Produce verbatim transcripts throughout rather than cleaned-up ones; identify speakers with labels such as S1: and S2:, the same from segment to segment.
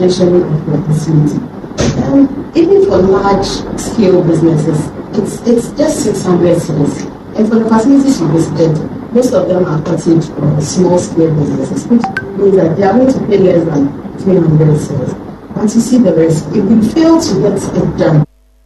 S1: especially of the facility. Um, even for large scale businesses, it's it's just six hundred cedis. And for the facilities you visited, most of them are cottage or small scale businesses, which means that they are going to pay less than three hundred cedis. And you see the risk, if we fail to get it done.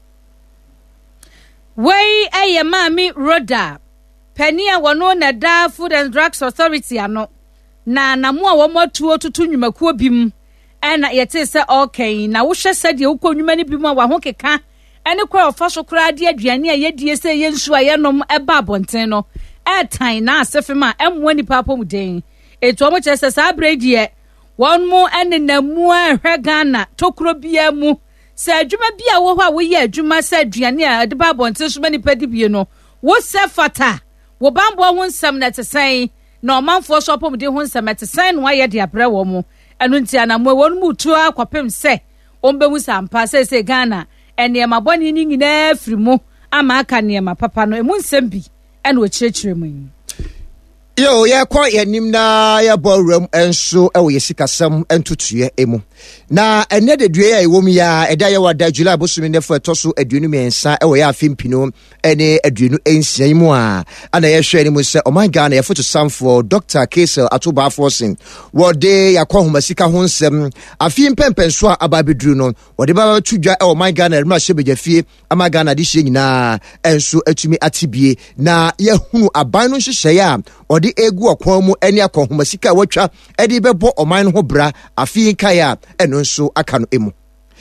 S2: Way a mami Roda Penia wano na da Food and Drugs Authority ano na namua wamo tuo tutu nyumakuo bim ena yete se okay na wohwe said ye ukɔ nyuma ni bim wa ho keka ene kwa ofa so kra de aduane a yedie se ye nsu a yenom eba abonten no airtime na asefema emwo nipa apom den etu omo kyese sa abredie won mu ene namu ahwe Ghana tokuro bia mu se adwuma bia wo ho a wo ye adwuma se aduane a de ba abonten so mani padi bie no wo se fata wo bambo ho nsam na tesɛn na ɔmanfo so apom de ho nsam tesɛn no aye de abrɛ wo mu enu ntia na mo won mu tu akwapem se ombehu sampa se se Ghana ene mabɔne ni nyina firi mu ama aka ne ma papa no emu nsɛm bi ene wo kyerɛkyerɛ mu
S3: yo ye kwa yanim na ya ballroom enso ewo yesikasam entutuye emu na ene de due ya ewom ya eda ya wada July bosumi ne fo etoso aduonu mensa ewo ya afimpino ene aduonu ensian mu a ana ye hwe ni mu se oman Ghana ye foto samfo Doctor Kesel Atoba Forcing wode yakwa homasika ho nsem afim pempenso a ababeduru no wode baba tudwa e oman Ghana rema hyebejafie ama Ghana de hye nyina enso atumi atibie na ye hunu aban no hyehyɛ ya odi egu akwan mu eni akohomasika watwa edi bebo oman ho bra afi kaya eno nso aka no emu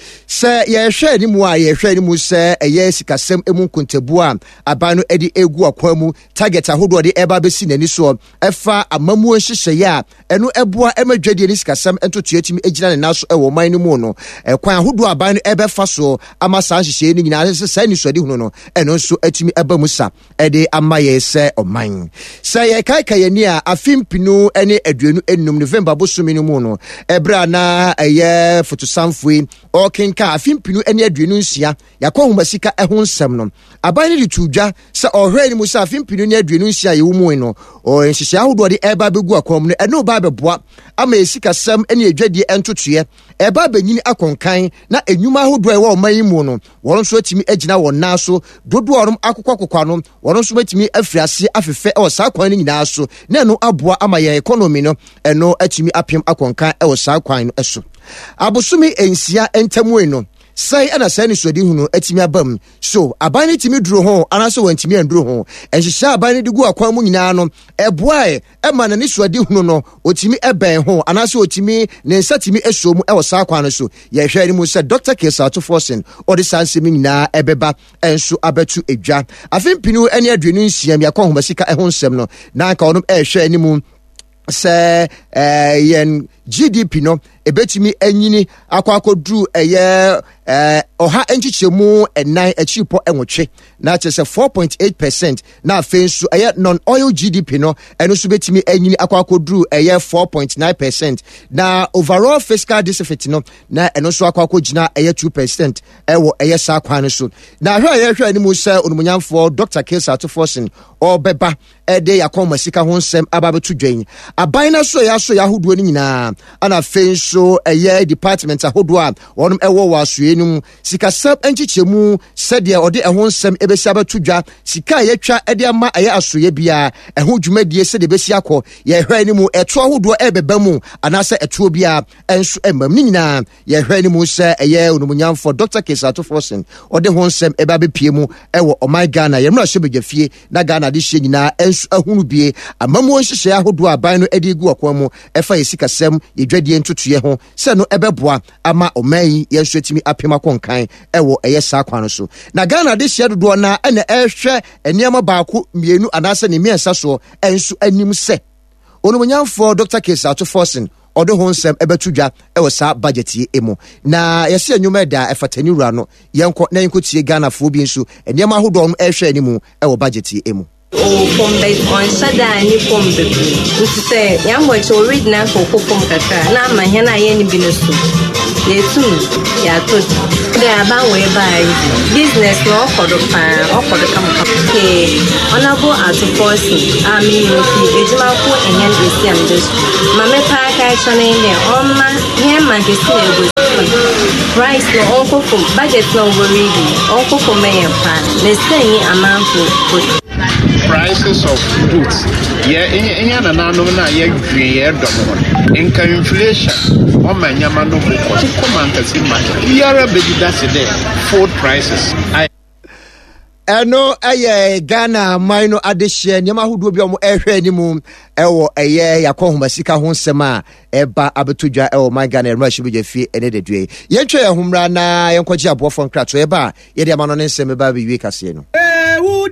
S3: se ye hwe ni mu a ye hwe ni mu se eye sikasem emu nkontabu a aban no edi egu akwan mu target ahodo de eba besi nani so efa amamu nhyehyɛ ya eno eboa emadwade ni sikasem entoto atimi egina ne naso ewo man no mu no ekwan ahodo aban no ebefa so ama san hyehyɛ ni nyina se sai ni so de hunu no eno nso atimi eba mu sa ede ama ye se oman se ye kai kai ni a afimpinu ene aduonu enum November bosumi no mu no ebra na eye fotosamfui okenka afimpinu ene aduonu nsia yakɔ homasika ɛho nsɛm no aban ne tudwa sɛ ɔhwɛ ni mu sɛ afimpinu ne aduonu nsia yewu mu no o nhyehyɛ ahodo de ɛba begu akom no ɛno ba bɛboa ama esika sɛm ene adwadie ɛntotoɛ ɛba banyini akonkan na enyuma ahodo ɛwɔ ɔman yi mu no wɔn nso atimi agina wɔn nan so dodo ɔrom akokɔ kokwa no wɔn nso atimi afiriase afefɛ ɛwɔ saa kwan no nyinaa so na ɛno aboa ama yɛn economy no ɛno atimi apem akonkan ɛwɔ saa kwan no ɛso abosumi ensia entamu no sai ana sai ni sodi hunu atimi abam so aban ni timi duro ho anaso wantimi anduro ho enhyehyɛ aban ni digu akwan mu nyinaa no ɛboae ɛma na ni sodi hunu no otimi ɛbɛn ho anaso otimi ne nsatimi esuo mu ɛwɔ saa kwan no so yɛhwɛ ni mu sɛ Doctor Kesel Atoba Forcing ɔde sansemi nyinaa ɛbɛba enso abɛtu edwa afimpinu ɛne aduonu nsia mi akɔ homasika ɛho nsɛm no na anka ɔnom ɛhwɛ ni mu sɛ eh yen G D P no ebetimi anyini akwa akodru eye eh oha enchichemu enan achipo enwotwe na kyese four point eight percent na afensu eye non oil G D P no eno so betimi anyini akwa akodru eye four point nine percent na overall fiscal deficit no na eno so akwa akogina eye two percent ewo eye sa kwan so na hwe eye hwe ani mu se onumunyamfo Doctor Kesel Atoba Forcing obeba ede yakoma sika ho nsem ababetu dwen aban na so ya so ya hoduo ni nyina ana fenso eye department ahodo a wonum ewo wasue num sika sab enchichemu sede ode eho nsem ebesi abatu dwa sika yetwa ede ama eye asoye bia eho dwumadie sede besi akọ ye hwe ni mu eto ahodo ebeba mu anase eto bia enso emam ni nyina ye hwe ni mu se eye onumunyamfo Doctor Kesel Atoba Forcing ode ho nsem eba bepie mu ewo oman Ghana ye mra hyebegafie na Ghana de hye nyina enso ahunu bie amamu nhyehyɛ ahodo aban no ede gu akwa mu efa yesika sem yedwadie ntotoye ho se no ebeboa ama oman yenso atimi apema konkan ewo eye saa kwan so na Ghana de hye dodo na ene ehwɛ eniema baako mienu anase ne miensa so enso anim se onumunyamfo Doctor Kesel Atoba Forcing ɔde ho nsɛm ɛbɛtudwa ɛwɔ saa budget yi emu na yɛse anyuma da ɛfatani wura no yɛnkɔ na yɛnkɔ tie Ghana fo bi nso eniema ahodo no ɛhwɛ animu ɛwɔ budget yi emu
S4: o pombe on sada ni pombe nti se yambo che original ko ko pom kaka na ma he na ye ni bi no so ye tu ya to de aba we buy business no okodo pa okodo kam ke onabo Atoba Forcing ami no fi ejima ko enyan esi am this ma me pa ka chane ne on ma he ma ke se ego price no onko from budget no worry onko from me pa let's say amount for
S5: prices of goods yeah enya na nanom na ye dwe ye dom in inflation o manyama no ko come and see market yara be that there food prices I
S3: Eno eye Ghana maino adehye nyama ahodo bi omo ehwe animu ewo eye yakohoma sika ho nsem a eba abetodwa ewo my Ghana ermashi bejafie ene dedue yentwe ehumra na yenkwaji abofo nkrato eba ye de amano ne nsem eba be wie kase no